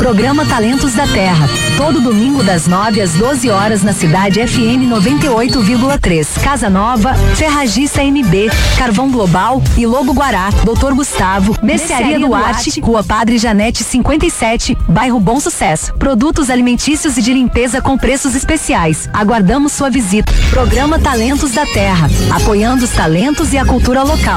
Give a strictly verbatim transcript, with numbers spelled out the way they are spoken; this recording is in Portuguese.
Programa Talentos da Terra. Todo domingo das nove às doze horas na cidade F M noventa e oito vírgula três. Casa Nova, Ferragista M B, Carvão Global e Lobo Guará. Doutor Gustavo, Mercearia Duarte, Rua Padre Janete cinquenta e sete, Bairro Bom Sucesso. Produtos alimentícios e de limpeza com preços especiais. Aguardamos sua visita. Programa Talentos da Terra, apoiando os talentos e a cultura local.